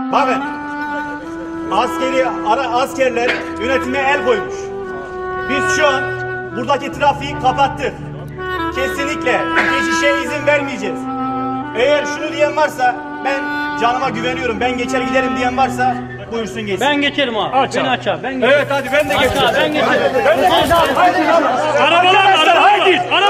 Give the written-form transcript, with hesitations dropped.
Bakın, askerler yönetime el koymuş. Biz şu an buradaki trafiği kapattık. Kesinlikle geçişe izin vermeyeceğiz. Eğer şunu diyen varsa, ben canıma güveniyorum, ben geçer giderim diyen varsa buyursun geçsin. Ben geçerim abi. Aç Beni abi. aç abi. Ben geçerim. Evet hadi ben de geçerim. Ben geçerim. Arabalar, haydi.